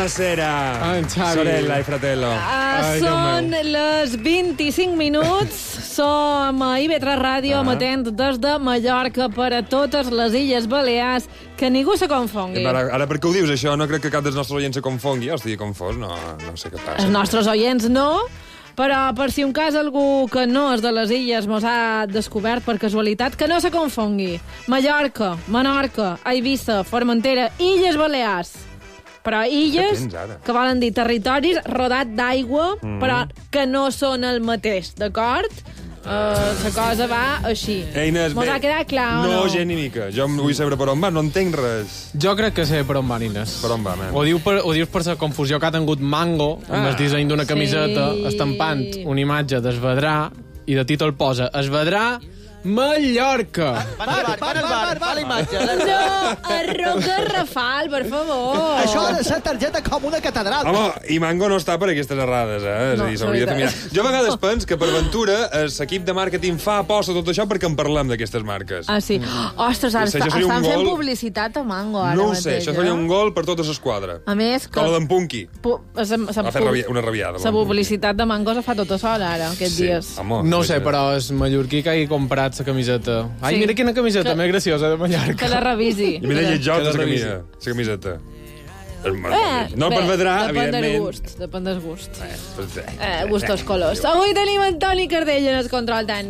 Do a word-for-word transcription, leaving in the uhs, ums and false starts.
Buonasera, En Xavi. sorella i fratello. Uh, Ai, són Déu les vint-i-cinc minuts. Som a I V tres Ràdio, Ah. emetent des de Mallorca per a totes les Illes Balears. Que ningú se confongui. Ara, ara per què ho dius, això? No crec que cap dels nostres oients se confongui. Jo estigui confós, no, no sé què passa. Els nostres oients no, però per si un cas algú que no és de les illes mos ha descobert per casualitat, que no se confongui. Mallorca, Menorca, Eivissa, Formentera, Illes Balears. Però illes Què tens ara? que volen dir territoris rodats d'aigua, Mm. però que no són el mateix, d'acord? Uh, la cosa va així. Eines, Mos bé, ha quedat clar o no? no? No, gent ni mica. Jo vull saber per on va, no entenc res. Jo crec que sé per on van, Ines. Per on va, nen? Ho, diu per, ho dius per la confusió que ha tingut Mango amb Ah. el disseny d'una Sí. camiseta estampant una imatge d'Esvedrà i de títol posa Esvedrà Mallorca. Van al bar, van al bar, va la imatge. No, arroga Rafal, per favor. Això ha de ser targeta com una catedral. Home, i Mango no està per aquestes errades, eh? És No, a dir, s'hauria de fer mirar. veritat. Jo a vegades penso que per ventura l'equip de màrqueting fa aposta tot això perquè en parlem d'aquestes marques. Ah, sí. Ostres, ara Això està, seria un estan fent gol- publicitat a Mango, ara No ho mateix. sé, això seria eh? un gol per tota l'esquadra. A més, que... Com la d'en Punky. pu- sa- sa- Va fer rabia, una rabiada. La publicitat de Mango se fa tota sola, ara, aquests Sí, dies. home, No ho sé, vaja. però és mallorquí que hagi comprat la camiseta. Ai, Sí. mira quina camiseta Que- més graciosa de Mallorca. Que la revisi. I mira, llet jo Que la la revisi. camisa, la camiseta. Eh, No per vedrà, depèn del evidentment. gust, depèn del gust. Eh, Eh, gustos colors. Avui tenim en Toni Cardell en el control tècnic.